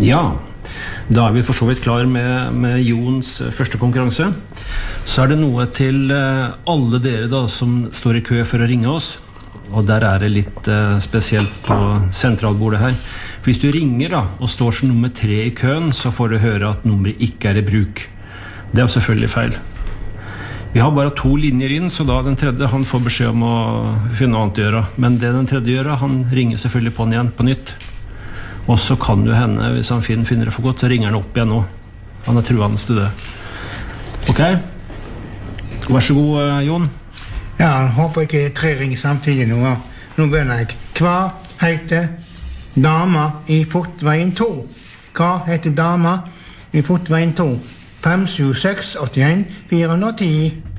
Ja, da vi for så vidt klar med Jons første konkurranse. Så det noe til alle dere da, som står i kø for å ringe oss. Og der det litt spesielt på sentralbordet her. Hvis du ringer da, og står som nummer 3 i køen, så får du høre at nummeret ikke i bruk. Det selvfølgelig feil. Vi har bare 2 linjer inn, så da den tredje, han får beskjed om å finne noe annet å gjøre. Men det den tredje gjør, han ringer selvfølgelig på den igjen, på nytt. Og så kan du henne, hvis han finner det for godt, så ringer han opp igjen nå. Han truende til det. Ok? Vær så god, Jon. Ja, jeg håper ikke 3 ringer samtidig nå. Nå begynner jeg. Hva heter dama i Fortveien 2? Hva heter dama i Fortveien 2? 576 81 410